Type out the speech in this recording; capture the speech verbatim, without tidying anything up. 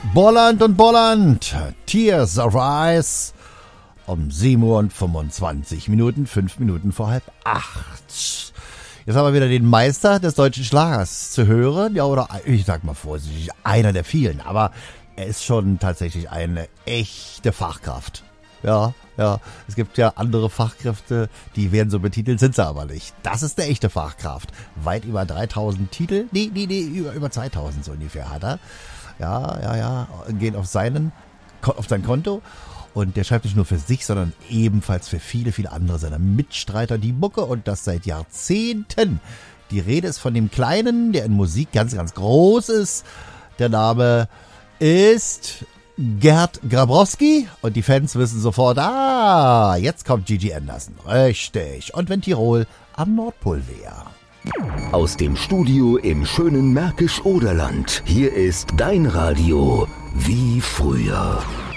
Bolland und Bolland, Tears of Ice, um sieben Uhr und fünfundzwanzig Minuten, fünf Minuten vor halb acht. Jetzt haben wir wieder den Meister des deutschen Schlagers zu hören, ja, oder ich sag mal vorsichtig, einer der vielen, aber er ist schon tatsächlich eine echte Fachkraft. Ja, ja, es gibt ja andere Fachkräfte, die werden so betitelt, sind sie aber nicht. Das ist eine echte Fachkraft. Weit über dreitausend Titel, nee, nee, nee, über, über zweitausend so ungefähr hat er. Ja, ja, ja, gehen auf seinen, auf sein Konto. Und der schreibt nicht nur für sich, sondern ebenfalls für viele, viele andere seiner Mitstreiter die Mucke und das seit Jahrzehnten. Die Rede ist von dem Kleinen, der in Musik ganz, ganz groß ist. Der Name ist Gerd Grabrowski und die Fans wissen sofort, ah, jetzt kommt Gigi Anderson. Richtig. Und wenn Tirol am Nordpol wäre. Aus dem Studio im schönen Märkisch-Oderland. Hier ist dein Radio wie früher.